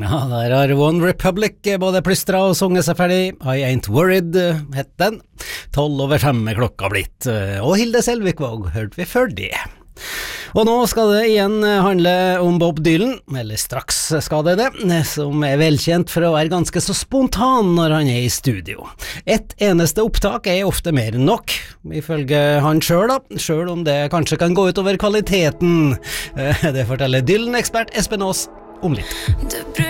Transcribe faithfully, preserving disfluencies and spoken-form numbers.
Ja, der har One Republic både plystra og sunget seg ferdig. I Ain't Worried het den. Tolv over fem er klokka blitt. Og Hilde Selvikvåg hørte vi før det. Og nå skal det igjen handle om Bob Dylan, eller straks skal det det, som er velkjent for å være ganske så spontan når han er i studio. Et eneste opptak er ofte mer enn nok, ifølge han selv da, selv om det kanskje kan gå ut over kvaliteten. Det forteller Dylan-ekspert Espen Aas om litt.